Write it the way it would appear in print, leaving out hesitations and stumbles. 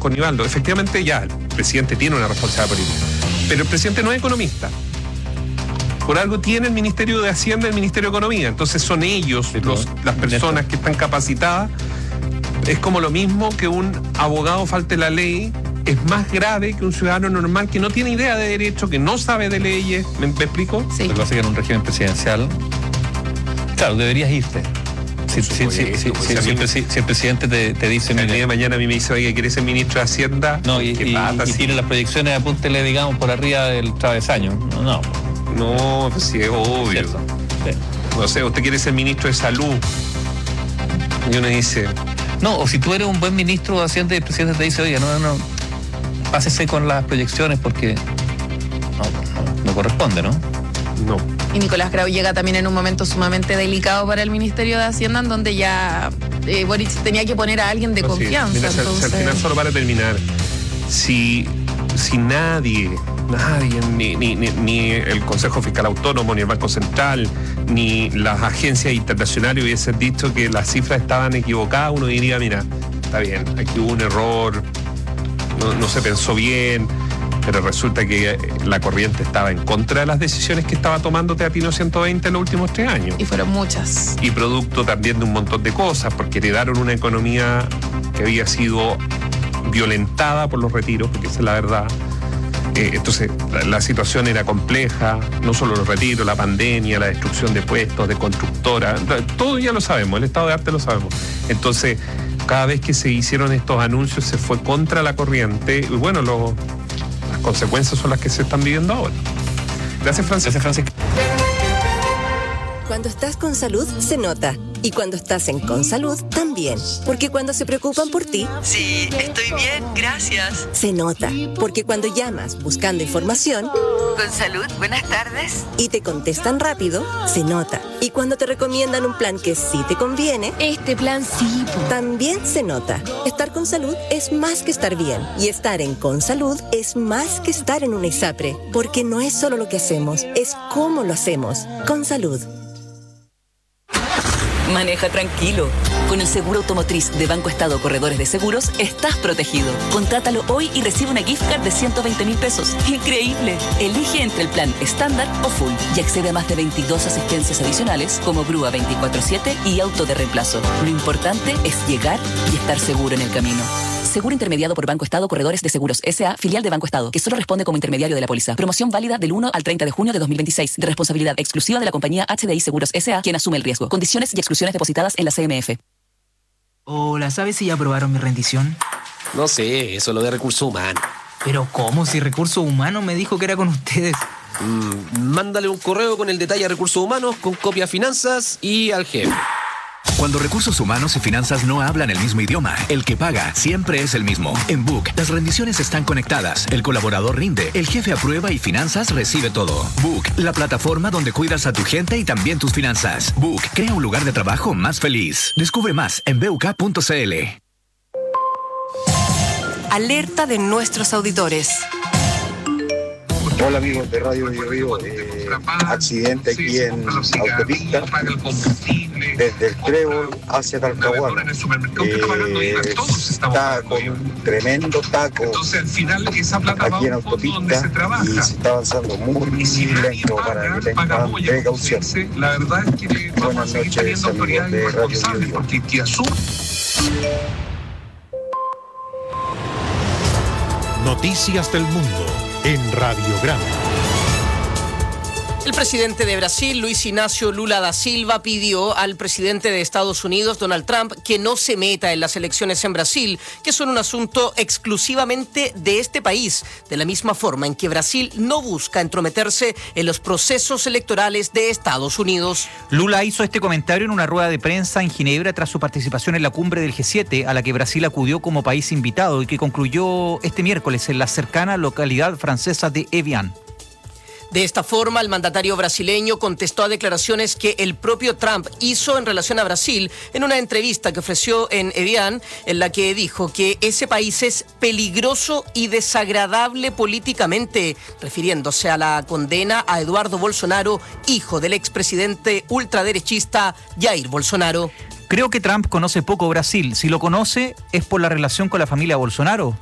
con Nivaldo. Efectivamente, ya, el presidente tiene una responsabilidad política, pero el presidente no es economista. Por algo tiene el Ministerio de Hacienda y el Ministerio de Economía. Entonces son ellos las personas que están capacitadas. Es como lo mismo que un abogado falte la ley. Es más grave que un ciudadano normal que no tiene idea de derecho, que no sabe de leyes. ¿Me explico? Sí. Lo que pasa es que en un régimen presidencial, claro, deberías irte. Si el presidente te dice... El día de mañana a mí me dice, oye, ¿quieres ser ministro de Hacienda? No, y tiene las proyecciones, apúntele, digamos, por arriba del travesaño. No, pues sí, es obvio. Sí. No sé, usted quiere ser ministro de Salud. Y uno dice... No, o si tú eres un buen ministro de Hacienda y el presidente te dice, oye, no, pásese con las proyecciones porque no corresponde, ¿no? No. Y Nicolás Grau llega también en un momento sumamente delicado para el Ministerio de Hacienda, en donde ya Boric tenía que poner a alguien de confianza. Mira, entonces... al final, solo para terminar, si nadie, ni el Consejo Fiscal Autónomo, ni el Banco Central, ni las agencias internacionales hubiesen dicho que las cifras estaban equivocadas, uno diría, mira, está bien, aquí hubo un error, no se pensó bien, pero resulta que la corriente estaba en contra de las decisiones que estaba tomando Teatino 120 en los últimos 3 años. Y fueron muchas. Y producto también de un montón de cosas, porque heredaron una economía que había sido violentada por los retiros, porque esa es la verdad. Entonces la situación era compleja, no solo los retiros, la pandemia, la destrucción de puestos, de constructoras, todo ya lo sabemos, el estado de arte lo sabemos. Entonces, cada vez que se hicieron estos anuncios se fue contra la corriente, y bueno, las consecuencias son las que se están viviendo ahora. Gracias, Francisco. Cuando estás con salud, se nota. Y cuando estás en Consalud, también. Porque cuando se preocupan por ti... Sí, estoy bien, gracias. Se nota. Porque cuando llamas buscando información... Consalud, buenas tardes. Y te contestan rápido, se nota. Y cuando te recomiendan un plan que sí te conviene... Este plan sí. También se nota. Estar con salud es más que estar bien. Y estar en Consalud es más que estar en una ISAPRE. Porque no es solo lo que hacemos, es cómo lo hacemos. Consalud. Maneja tranquilo. Con el seguro automotriz de Banco Estado Corredores de Seguros, estás protegido. Contrátalo hoy y recibe una gift card de 120.000 pesos. ¡Increíble! Elige entre el plan estándar o full y accede a más de 22 asistencias adicionales como grúa 24/7 y auto de reemplazo. Lo importante es llegar y estar seguro en el camino. Seguro intermediado por Banco Estado Corredores de Seguros S.A., filial de Banco Estado, que solo responde como intermediario de la póliza. Promoción válida del 1 al 30 de junio de 2026, de responsabilidad exclusiva de la compañía HDI Seguros S.A., quien asume el riesgo. Condiciones y exclusiones depositadas en la CMF. Hola, ¿sabes si ya aprobaron mi rendición? No sé, eso es lo de recursos humanos. ¿Pero cómo? Si Recursos Humanos me dijo que era con ustedes. Mándale un correo con el detalle a Recursos Humanos, con copia a Finanzas y al jefe. Cuando Recursos Humanos y Finanzas no hablan el mismo idioma, el que paga siempre es el mismo. En Book, las rendiciones están conectadas, el colaborador rinde, el jefe aprueba y Finanzas recibe todo. Book, la plataforma donde cuidas a tu gente y también tus finanzas. Book, crea un lugar de trabajo más feliz. Descubre más en buk.cl. Alerta de nuestros auditores. Hola amigos de Radio Bio, accidente aquí en autopista desde el Trébol hacia Talcahuano. Está con un tremendo taco aquí en autopista y se está avanzando muy lento para que tengan precaución. Buenas noches amigos de Radio Bio. Noticias del Mundo en Radiograma. El presidente de Brasil, Luis Inácio Lula da Silva, pidió al presidente de Estados Unidos, Donald Trump, que no se meta en las elecciones en Brasil, que son un asunto exclusivamente de este país, de la misma forma en que Brasil no busca entrometerse en los procesos electorales de Estados Unidos. Lula hizo este comentario en una rueda de prensa en Ginebra tras su participación en la cumbre del G7, a la que Brasil acudió como país invitado y que concluyó este miércoles en la cercana localidad francesa de Evian. De esta forma, el mandatario brasileño contestó a declaraciones que el propio Trump hizo en relación a Brasil en una entrevista que ofreció en Evian, en la que dijo que ese país es peligroso y desagradable políticamente, refiriéndose a la condena a Eduardo Bolsonaro, hijo del expresidente ultraderechista Jair Bolsonaro. Creo que Trump conoce poco Brasil. Si lo conoce, es por la relación con la familia Bolsonaro,